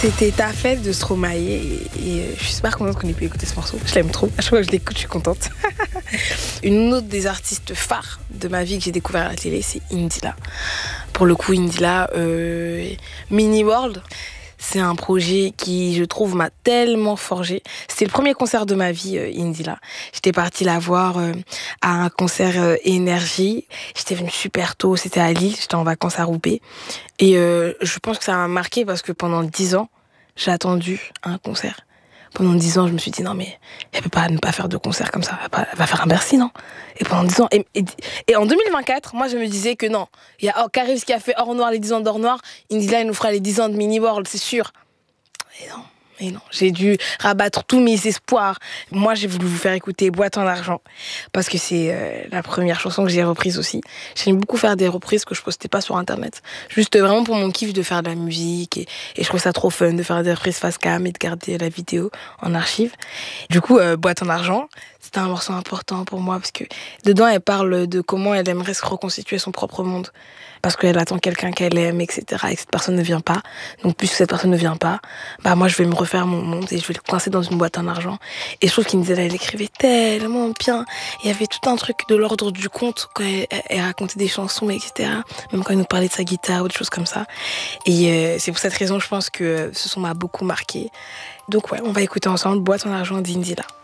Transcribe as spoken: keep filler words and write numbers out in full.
C'était Ta fête de Stromae et, et je suis super contente qu'on ait pu écouter ce morceau. Je l'aime trop. À chaque fois que je l'écoute, je suis contente. Une autre des artistes phares de ma vie que j'ai découvert à la télé, c'est Indila. Pour le coup, Indila, euh, Mini World, c'est un projet qui, je trouve, m'a tellement forgé. C'était le premier concert de ma vie, euh, Indila. J'étais partie la voir euh, à un concert euh, Énergie. J'étais venue super tôt, c'était à Lille, j'étais en vacances à Roubaix. Et euh, je pense que ça m'a marqué parce que pendant dix ans, j'ai attendu un concert. Pendant dix ans, je me suis dit, non mais, elle peut pas ne pas faire de concert comme ça. Elle va, pas, elle va faire un Bercy, non? Et pendant dix ans, et, et, et en deux mille vingt-quatre, moi je me disais que non. Il y a Caris qui a fait Or Noir, les dix ans d'Or Noir. Indila, il nous fera les dix ans de Mini World, c'est sûr. Et non. Et non, j'ai dû rabattre tous mes espoirs. Moi, j'ai voulu vous faire écouter Boîte en argent parce que c'est euh, la première chanson que j'ai reprise aussi. J'aime beaucoup faire des reprises que je postais pas sur Internet. Juste vraiment pour mon kiff de faire de la musique et, et je trouve ça trop fun de faire des reprises face cam et de garder la vidéo en archive. Du coup, euh, Boîte en argent, c'était un morceau important pour moi parce que dedans, elle parle de comment elle aimerait se reconstituer son propre monde. Parce qu'elle attend quelqu'un qu'elle aime, et cetera. Et que cette personne ne vient pas. Donc, puisque cette personne ne vient pas, bah moi, je vais me refaire mon monde et je vais le coincer dans une boîte en argent. Et je trouve qu'Indila, elle écrivait tellement bien. Il y avait tout un truc de l'ordre du conte quand elle, elle racontait des chansons, et cetera. Même quand elle nous parlait de sa guitare ou des choses comme ça. Et euh, c'est pour cette raison, je pense que ce son m'a beaucoup marqué. Donc, ouais, on va écouter ensemble Boîte en argent d'Indila.